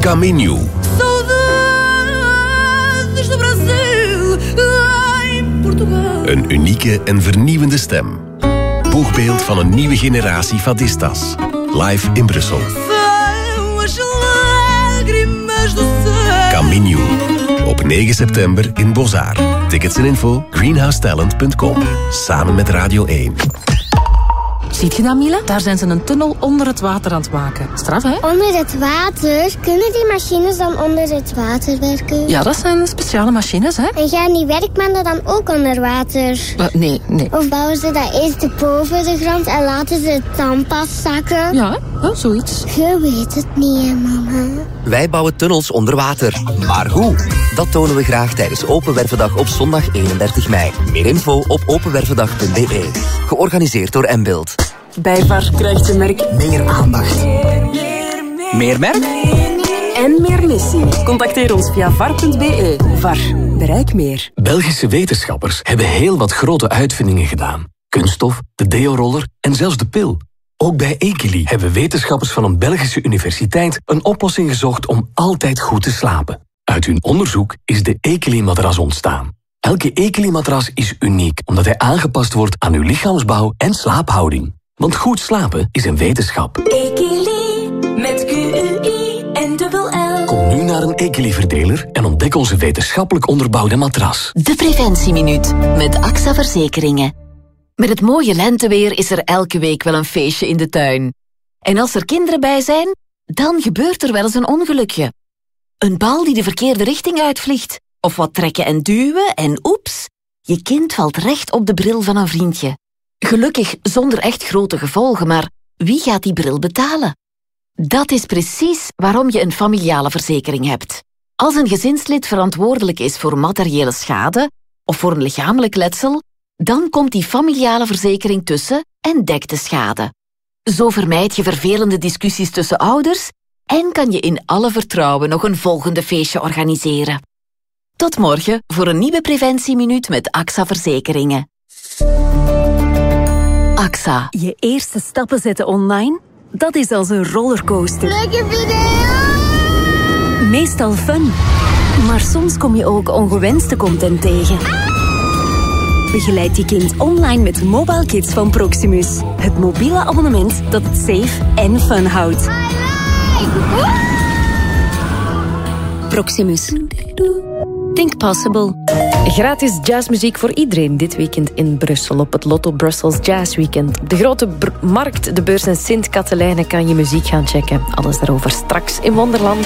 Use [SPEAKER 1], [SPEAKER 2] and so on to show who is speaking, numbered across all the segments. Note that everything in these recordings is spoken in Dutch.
[SPEAKER 1] Caminho.
[SPEAKER 2] Saudades do Brasil em Portugal.
[SPEAKER 1] Een unieke en vernieuwende stem. Boegbeeld van een nieuwe generatie fadistas. Live in Brussel. Caminho. Op 9 september in Bozar. Tickets en info greenhousetalent.com. Samen met Radio 1.
[SPEAKER 3] Ziet je dat, Mila? Daar zijn ze een tunnel onder het water aan het maken. Straf, hè?
[SPEAKER 4] Onder het water? Kunnen die machines dan onder het water werken?
[SPEAKER 3] Ja, dat zijn speciale machines, hè?
[SPEAKER 4] En gaan die werkmannen dan ook onder water?
[SPEAKER 3] Nee.
[SPEAKER 4] Of bouwen ze dat eerst boven de grond en laten ze het dan pas zakken?
[SPEAKER 3] Ja, zoiets.
[SPEAKER 4] Je weet het niet, hè, mama?
[SPEAKER 5] Wij bouwen tunnels onder water. Maar hoe? Dat tonen we graag tijdens Open Wervendag op zondag 31 mei. Meer info op openwervendag.be. Georganiseerd door Mbild.
[SPEAKER 6] Bij VAR krijgt je merk meer aandacht.
[SPEAKER 5] Meer merk?
[SPEAKER 6] En meer missie. Contacteer ons via var.be. VAR. Bereik meer.
[SPEAKER 7] Belgische wetenschappers hebben heel wat grote uitvindingen gedaan. Kunststof, de deo-roller en zelfs de pil. Ook bij Ekili hebben wetenschappers van een Belgische universiteit een oplossing gezocht om altijd goed te slapen. Uit hun onderzoek is de Ekili-matras ontstaan. Elke Ekili-matras is uniek, omdat hij aangepast wordt aan uw lichaamsbouw en slaaphouding. Want goed slapen is een wetenschap.
[SPEAKER 8] Ekili, met QUI en dubbel L.
[SPEAKER 7] Kom nu naar een Ekili-verdeler en ontdek onze wetenschappelijk onderbouwde matras.
[SPEAKER 9] De Preventieminuut met AXA Verzekeringen. Met het mooie lenteweer is er elke week wel een feestje in de tuin. En als er kinderen bij zijn, dan gebeurt er wel eens een ongelukje. Een bal die de verkeerde richting uitvliegt. Of wat trekken en duwen en oeps, je kind valt recht op de bril van een vriendje. Gelukkig zonder echt grote gevolgen, maar wie gaat die bril betalen? Dat is precies waarom je een familiale verzekering hebt. Als een gezinslid verantwoordelijk is voor materiële schade of voor een lichamelijk letsel, dan komt die familiale verzekering tussen en dekt de schade. Zo vermijd je vervelende discussies tussen ouders en kan je in alle vertrouwen nog een volgende feestje organiseren. Tot morgen voor een nieuwe Preventieminuut met AXA Verzekeringen. AXA.
[SPEAKER 6] Je eerste stappen zetten online? Dat is als een rollercoaster.
[SPEAKER 4] Leuke video!
[SPEAKER 6] Meestal fun. Maar soms kom je ook ongewenste content tegen. Begeleid je kind online met Mobile Kids van Proximus. Het mobiele abonnement dat het safe en fun houdt. Proximus. Think possible.
[SPEAKER 10] Gratis jazzmuziek voor iedereen dit weekend in Brussel op het Lotto Brussels Jazz Weekend. De grote markt, de beurs in Sint-Katelijne kan je muziek gaan checken. Alles daarover straks in Wonderland.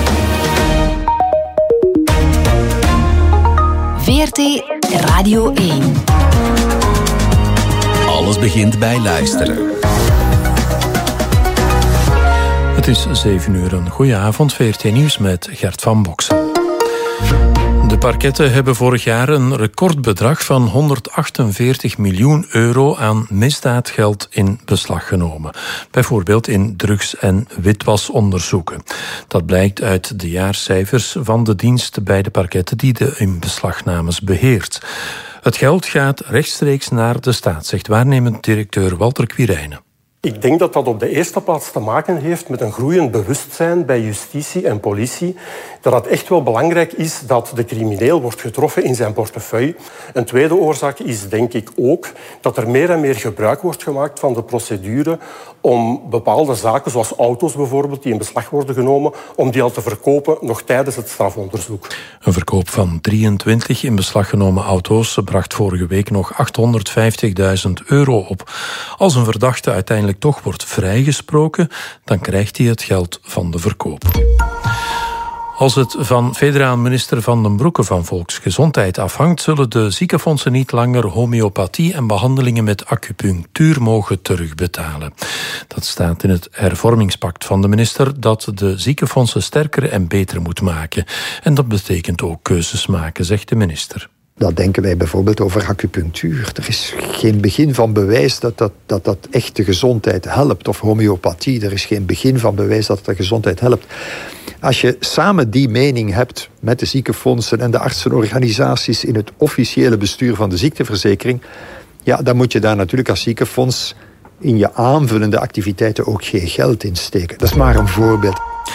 [SPEAKER 9] VRT Radio 1.
[SPEAKER 1] Alles begint bij luisteren.
[SPEAKER 11] Het is 7 uur. Een goeie avond. VRT Nieuws met Gert van Boksen. De parketten hebben vorig jaar een recordbedrag van 148 miljoen euro aan misdaadgeld in beslag genomen. Bijvoorbeeld in drugs- en witwasonderzoeken. Dat blijkt uit de jaarcijfers van de dienst bij de parketten die de inbeslagnames beheert. Het geld gaat rechtstreeks naar de staat, zegt waarnemend directeur Walter Quirijnen.
[SPEAKER 12] Ik denk dat dat op de eerste plaats te maken heeft met een groeiend bewustzijn bij justitie en politie. Dat het echt wel belangrijk is dat de crimineel wordt getroffen in zijn portefeuille. Een tweede oorzaak is denk ik ook dat er meer en meer gebruik wordt gemaakt van de procedure om bepaalde zaken, zoals auto's bijvoorbeeld, die in beslag worden genomen, om die al te verkopen nog tijdens het strafonderzoek.
[SPEAKER 11] Een verkoop van 23 in beslag genomen auto's bracht vorige week nog 850.000 euro op. Als een verdachte uiteindelijk toch wordt vrijgesproken, dan krijgt hij het geld van de verkoop. Als het van federaal minister Van den Broeke van Volksgezondheid afhangt, zullen de ziekenfondsen niet langer homeopathie en behandelingen met acupunctuur mogen terugbetalen. Dat staat in het hervormingspact van de minister dat de ziekenfondsen sterker en beter moet maken. En dat betekent ook keuzes maken, zegt de minister.
[SPEAKER 13] Dat denken wij bijvoorbeeld over acupunctuur. Er is geen begin van bewijs dat echt de gezondheid helpt. Of homeopathie, er is geen begin van bewijs dat het de gezondheid helpt. Als je samen die mening hebt met de ziekenfondsen en de artsenorganisaties in het officiële bestuur van de ziekteverzekering, ja, dan moet je daar natuurlijk als ziekenfonds in je aanvullende activiteiten ook geen geld in steken. Dat is maar een voorbeeld.
[SPEAKER 11] De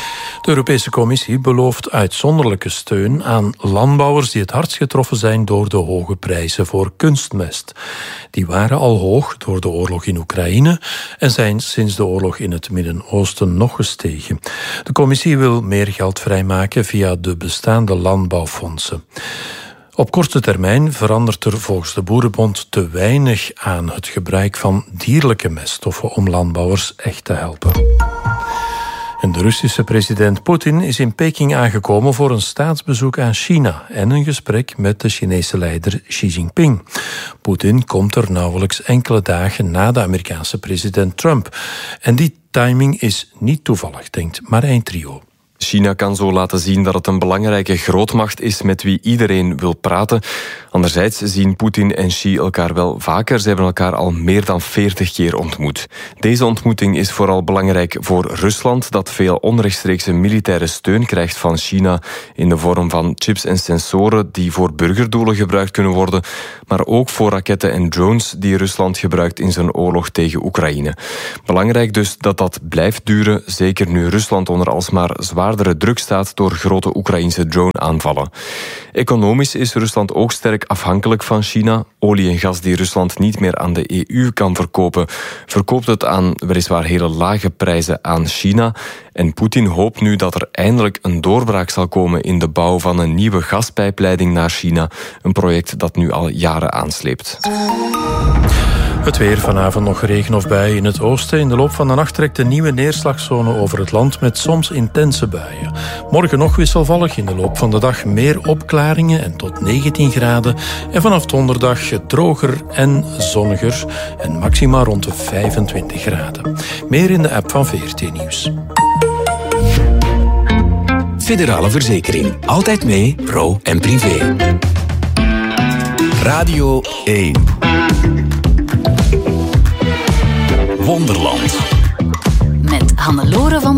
[SPEAKER 11] De Europese Commissie belooft uitzonderlijke steun aan landbouwers die het hardst getroffen zijn door de hoge prijzen voor kunstmest. Die waren al hoog door de oorlog in Oekraïne en zijn sinds de oorlog in het Midden-Oosten nog gestegen. De Commissie wil meer geld vrijmaken via de bestaande landbouwfondsen. Op korte termijn verandert er volgens de Boerenbond te weinig aan het gebruik van dierlijke meststoffen om landbouwers echt te helpen. En de Russische president Poetin is in Peking aangekomen voor een staatsbezoek aan China en een gesprek met de Chinese leider Xi Jinping. Poetin komt er nauwelijks enkele dagen na de Amerikaanse president Trump. En die timing is niet toevallig, denkt Marijn Trio.
[SPEAKER 14] China kan zo laten zien dat het een belangrijke grootmacht is met wie iedereen wil praten. Anderzijds zien Poetin en Xi elkaar wel vaker. Ze hebben elkaar al meer dan 40 keer ontmoet. Deze ontmoeting is vooral belangrijk voor Rusland, dat veel onrechtstreekse militaire steun krijgt van China in de vorm van chips en sensoren die voor burgerdoelen gebruikt kunnen worden, maar ook voor raketten en drones die Rusland gebruikt in zijn oorlog tegen Oekraïne. Belangrijk dus dat dat blijft duren, zeker nu Rusland onder alsmaar zwaardere druk staat door grote Oekraïnse drone-aanvallen. Economisch is Rusland ook sterk afhankelijk van China. Olie en gas die Rusland niet meer aan de EU kan verkopen, verkoopt het aan weliswaar hele lage prijzen aan China. En Poetin hoopt nu dat er eindelijk een doorbraak zal komen in de bouw van een nieuwe gaspijpleiding naar China. Een project dat nu al jaren aansleept.
[SPEAKER 11] Het weer, vanavond nog regen of buien in het oosten. In de loop van de nacht trekt een nieuwe neerslagzone over het land met soms intense buien. Morgen nog wisselvallig, in de loop van de dag meer opklaringen en tot 19 graden. En vanaf donderdag droger en zonniger en maxima rond de 25 graden. Meer in de app van VRT Nieuws.
[SPEAKER 15] Federale Verzekering. Altijd mee, pro en privé. Radio 1. Wonderland.
[SPEAKER 9] Met Hannelore van